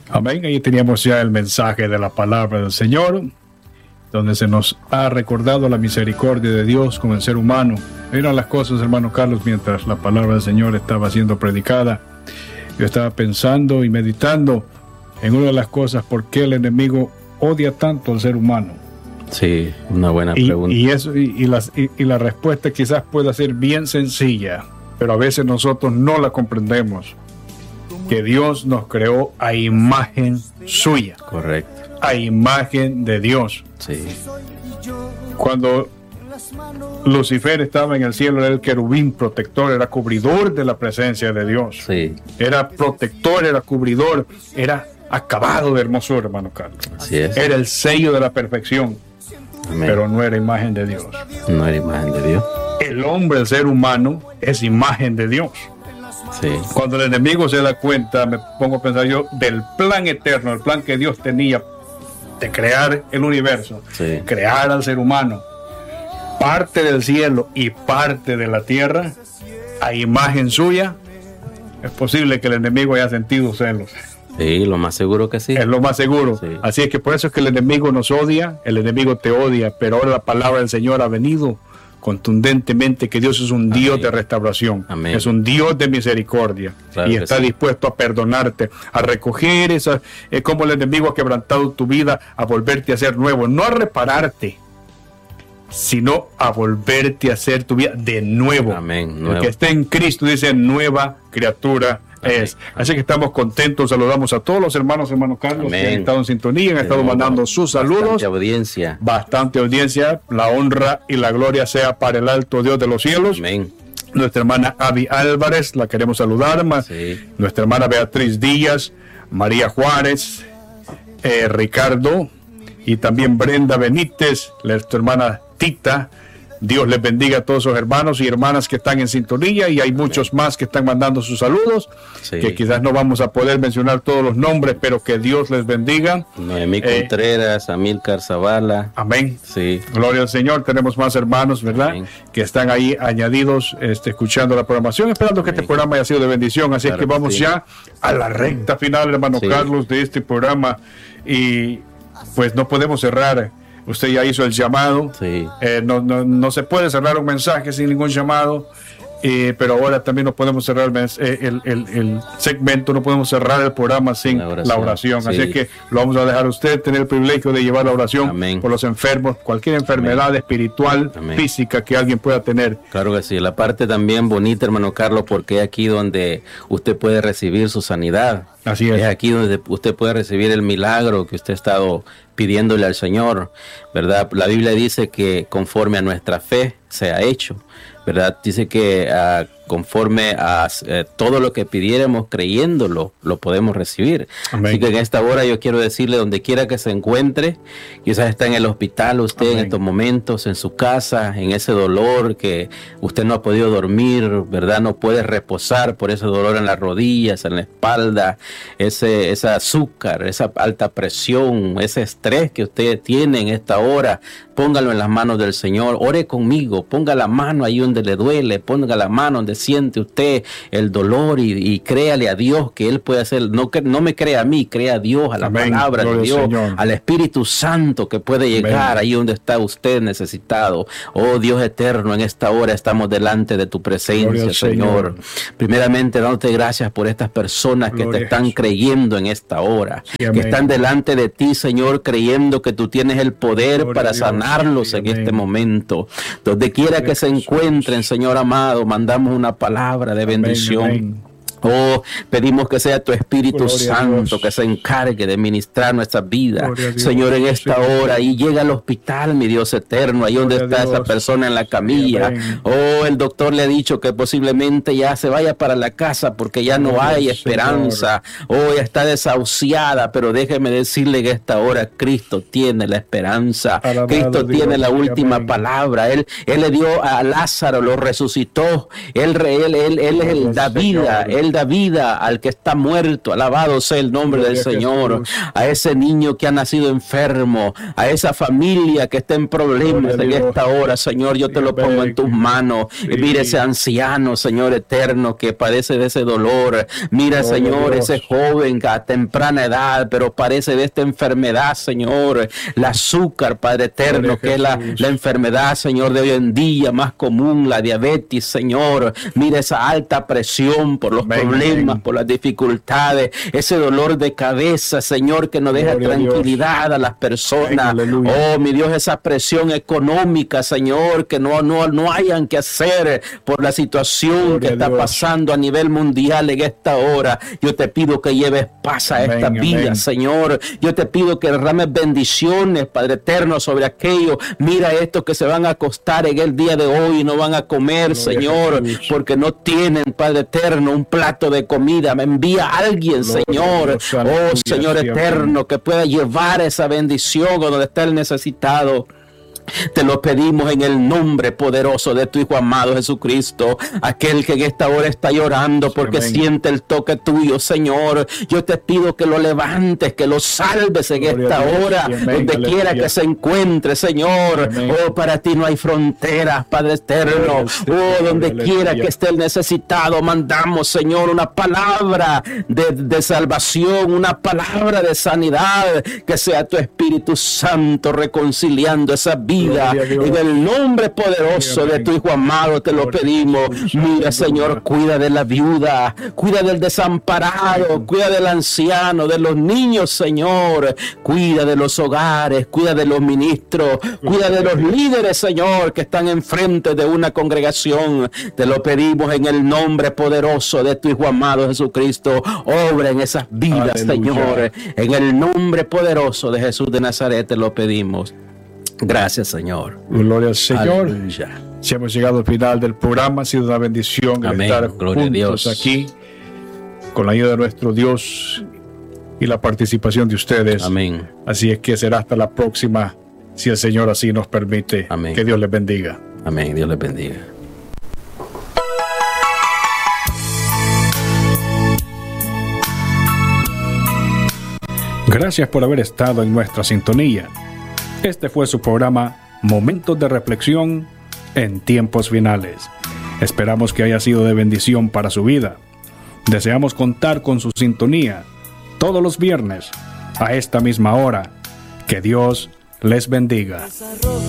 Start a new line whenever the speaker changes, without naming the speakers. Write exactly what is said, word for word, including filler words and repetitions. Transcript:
Amén. Ahí teníamos ya el mensaje de la palabra del Señor, donde se nos ha recordado la misericordia de Dios con el ser humano. Eran las cosas, hermano Carlos, mientras la palabra del Señor estaba siendo predicada. Yo estaba pensando y meditando en una de las cosas, por qué el enemigo odia tanto al ser humano.
Sí, una buena
y,
pregunta.
Y, eso, y, y, las, y, y la respuesta quizás pueda ser bien sencilla, pero a veces nosotros no la comprendemos. Que Dios nos creó a imagen suya.
Correcto.
A imagen de Dios.
Sí.
Cuando Lucifer estaba en el cielo, era el querubín protector, era cubridor de la presencia de Dios.
Sí.
Era protector, era cubridor, era acabado de hermosura, hermano Carlos.
Así es.
Era el sello de la perfección. Amén. Pero no era imagen de Dios.
No era imagen de Dios.
El hombre, el ser humano, es imagen de Dios.
Sí.
Cuando el enemigo se da cuenta, me pongo a pensar yo del plan eterno, el plan que Dios tenía de crear el universo,
sí.
crear al ser humano, parte del cielo y parte de la tierra, a imagen suya, es posible que el enemigo haya sentido celos.
Sí, lo más seguro que sí.
Es lo más seguro.
Sí.
Así es que por eso es que el enemigo nos odia, el enemigo te odia, pero ahora la palabra del Señor ha venido contundentemente que Dios es un Dios Amén. de restauración.
Amén.
Es un Dios de misericordia. Claro y está sí. dispuesto a perdonarte, a recoger esa, eh, como el enemigo ha quebrantado tu vida, a volverte a ser nuevo, no a repararte, sino a volverte a hacer tu vida de nuevo.
Amén.
El que esté en Cristo dice nueva criatura es. Así que estamos contentos, saludamos a todos los hermanos, hermano Carlos, Amén. que han estado en sintonía, han de estado nuevo. mandando sus saludos.
Bastante audiencia.
Bastante audiencia. La honra y la gloria sea para el alto Dios de los cielos.
Amén.
Nuestra hermana Abby Álvarez, la queremos saludar.
Sí.
Nuestra hermana Beatriz Díaz, María Juárez, eh, Ricardo y también Brenda Benítez, nuestra hermana Tita. Dios les bendiga a todos sus hermanos y hermanas que están en sintonía, y hay muchos más que están mandando sus saludos, sí. que quizás no vamos a poder mencionar todos los nombres, pero que Dios les bendiga.
Noemí eh, Contreras, Amílcar Zavala.
Amén.
Sí.
Gloria al Señor. Tenemos más hermanos, ¿verdad? Amén. Que están ahí añadidos, este, escuchando la programación, esperando que Amén. este programa haya sido de bendición. Así claro que vamos sí. ya a la recta final, hermano sí. Carlos, de este programa, y pues no podemos cerrar. Usted ya hizo el llamado.
Sí.
Eh, no, no, no se puede cerrar un mensaje sin ningún llamado. Eh, pero ahora también no podemos cerrar el, el, el, el segmento, no podemos cerrar el programa sin la oración. La oración. Sí. Así es que lo vamos a dejar a usted tener el privilegio de llevar la oración Amén. por los enfermos, cualquier enfermedad Amén. espiritual, Amén. física que alguien pueda tener.
Claro que sí. La parte también bonita, hermano Carlos, porque es aquí donde usted puede recibir su sanidad.
Así es.
Es aquí donde usted puede recibir el milagro que usted ha estado pidiéndole al Señor, ¿verdad? La Biblia dice que conforme a nuestra fe se ha hecho, ¿verdad? Dice que uh, conforme a uh, todo lo que pidiéramos creyéndolo, lo podemos recibir. Amén. Así que en esta hora yo quiero decirle, donde quiera que se encuentre, quizás está en el hospital usted Amén. en estos momentos, en su casa, en ese dolor que usted no ha podido dormir, ¿verdad? No puede reposar por ese dolor en las rodillas, en la espalda, ese, ese azúcar, esa alta presión, ese estrés que usted tiene en esta hora. Póngalo en las manos del Señor, ore conmigo, ponga la mano ahí donde le duele, ponga la mano donde siente usted el dolor y, y créale a Dios que Él puede hacer. No, no me crea a mí, crea a Dios, a la Amén. palabra Gloria de Dios, Señor. Al Espíritu Santo que puede llegar Amén. ahí donde está usted necesitado. Oh Dios eterno, en esta hora estamos delante de tu presencia, Señor. Señor. Primeramente, dándote gracias por estas personas Gloria que te están creyendo en esta hora, sí, que están delante de ti, Señor, creyendo que tú tienes el poder Gloria para sanar Sí, en este momento. Donde quiera que se encuentren, Señor amado, mandamos una palabra de bendición. Amén, amén. Oh, pedimos que sea tu Espíritu Gloria Santo que se encargue de ministrar nuestras vidas, Señor, en esta Señor. hora. Y llega al hospital, mi Dios eterno, ahí Gloria donde está esa persona en la camilla. Amén. Oh, el doctor le ha dicho que posiblemente ya se vaya para la casa porque ya no Gloria hay esperanza. Señor. Oh, ya está desahuciada, pero déjeme decirle que esta hora Cristo tiene la esperanza. Alabado Cristo Dios, tiene la última Amén. palabra. Él, él le dio a Lázaro, lo resucitó. Él, él, él, él es el da vida. Él Él da vida al que está muerto. Alabado sea el nombre del Señor. A ese niño que ha nacido enfermo, a esa familia que está en problemas en esta hora, Señor, yo te lo pongo en tus manos. Y mire ese anciano, Señor eterno, que padece de ese dolor. Mira, Señor, ese joven a temprana edad, pero padece de esta enfermedad, Señor. El azúcar, Padre eterno, que es la, la enfermedad, Señor, de hoy en día más común, la diabetes, Señor. Mira esa alta presión por los amén, problemas, amén. Por las dificultades, ese dolor de cabeza, Señor, que no deja Gloria tranquilidad a, a las personas. Amén, oh, mi Dios, esa presión económica, Señor, que no, no, no hayan que hacer por la situación Gloria que está Dios. Pasando a nivel mundial en esta hora. Yo te pido que lleves paz a esta amén, vida, amén. Señor. Yo te pido que derrames bendiciones, Padre eterno, sobre aquellos. Mira estos que se van a acostar en el día de hoy y no van a comer, Gloria Señor, porque no tienen, Padre eterno, un plato de comida. Me envía a alguien, Gloria Señor, Dios, oh Señor eterno, que pueda llevar esa bendición donde está el necesitado. Te lo pedimos en el nombre poderoso de tu Hijo amado Jesucristo, aquel que en esta hora está llorando porque amén. Siente el toque tuyo, Señor. Yo te pido que lo levantes, que lo salves en Gloria esta Dios, hora, amén, donde aleluya. Quiera que se encuentre, Señor. Amén. Oh, para ti no hay fronteras, Padre eterno. Oh, donde aleluya. Quiera que esté el necesitado, mandamos, Señor, una palabra de, de salvación, una palabra de sanidad, que sea tu Espíritu Santo reconciliando esa vida. En el nombre poderoso de tu Hijo amado te lo pedimos. Mira, Señor, cuida de la viuda, cuida del desamparado, cuida del anciano, de los niños, Señor. Cuida de los hogares, cuida de los ministros, cuida de los líderes, Señor, que están enfrente de una congregación. Te lo pedimos en el nombre poderoso de tu Hijo amado Jesucristo. Obra en esas vidas, aleluya. Señor. En el nombre poderoso de Jesús de Nazaret te lo pedimos. Gracias, Señor.
Gloria al Señor. Aleluya. Si hemos llegado al final del programa, ha sido una bendición amén. Estar Gloria juntos aquí con la ayuda de nuestro Dios y la participación de ustedes.
Amén.
Así es que será hasta la próxima, si el Señor así nos permite.
Amén.
Que Dios les bendiga.
Amén. Dios les bendiga.
Gracias por haber estado en nuestra sintonía. Este fue su programa Momentos de Reflexión en Tiempos Finales. Esperamos que haya sido de bendición para su vida. Deseamos contar con su sintonía todos los viernes a esta misma hora. Que Dios les bendiga.